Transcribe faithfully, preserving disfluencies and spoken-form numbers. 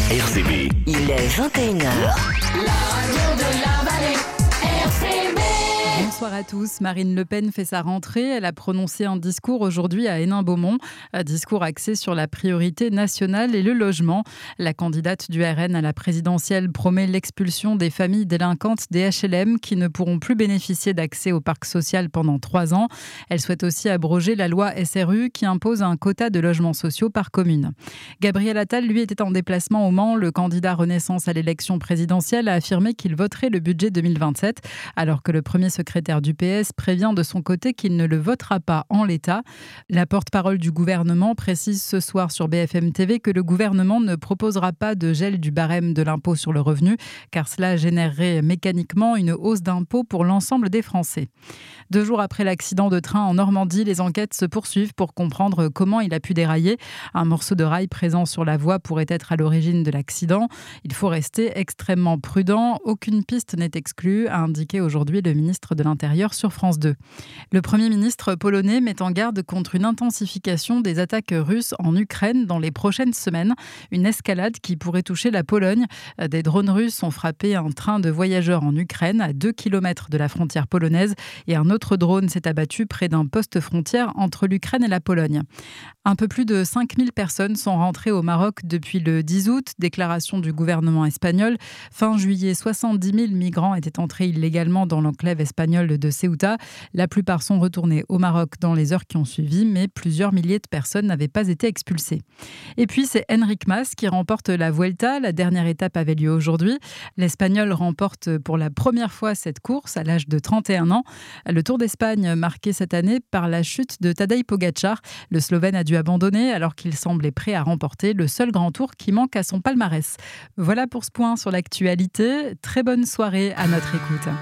R C B. Il est vingt et une heures. La radio de la vallée, R C B. Bonsoir à tous. Marine Le Pen fait sa rentrée. Elle a prononcé un discours aujourd'hui à Hénin-Beaumont. Un discours axé sur la priorité nationale et le logement. La candidate du R N à la présidentielle promet l'expulsion des familles délinquantes des H L M qui ne pourront plus bénéficier d'accès au parc social pendant trois ans. Elle souhaite aussi abroger la loi S R U qui impose un quota de logements sociaux par commune. Gabriel Attal, lui, était en déplacement au Mans. Le candidat Renaissance à l'élection présidentielle a affirmé qu'il voterait le budget deux mille vingt-sept, alors que le premier secrétaire du P S prévient de son côté qu'il ne le votera pas en l'état. La porte-parole du gouvernement précise ce soir sur B F M T V que le gouvernement ne proposera pas de gel du barème de l'impôt sur le revenu, car cela générerait mécaniquement une hausse d'impôt pour l'ensemble des Français. Deux jours après l'accident de train en Normandie, les enquêtes se poursuivent pour comprendre comment il a pu dérailler. Un morceau de rail présent sur la voie pourrait être à l'origine de l'accident. Il faut rester extrêmement prudent. Aucune piste n'est exclue, a indiqué aujourd'hui le ministre de l'Intérieur sur France deux. Le Premier ministre polonais met en garde contre une intensification des attaques russes en Ukraine dans les prochaines semaines. Une escalade qui pourrait toucher la Pologne. Des drones russes ont frappé un train de voyageurs en Ukraine à deux kilomètres de la frontière polonaise et un autre drone s'est abattu près d'un poste frontière entre l'Ukraine et la Pologne. Un peu plus de cinq mille personnes sont rentrées au Maroc depuis le dix août, déclaration du gouvernement espagnol. Fin juillet, soixante-dix mille migrants étaient entrés illégalement dans l'enclave espagnole de Ceuta. La plupart sont retournés au Maroc dans les heures qui ont suivi, mais plusieurs milliers de personnes n'avaient pas été expulsées. Et puis c'est Enric Mas qui remporte la Vuelta. La dernière étape avait lieu aujourd'hui. L'Espagnol remporte pour la première fois cette course à l'âge de trente et un ans. Le Tour d'Espagne marqué cette année par la chute de Tadej Pogačar. Le Slovène a dû abandonner alors qu'il semblait prêt à remporter le seul grand tour qui manque à son palmarès. Voilà pour ce point sur l'actualité. Très bonne soirée à notre écoute.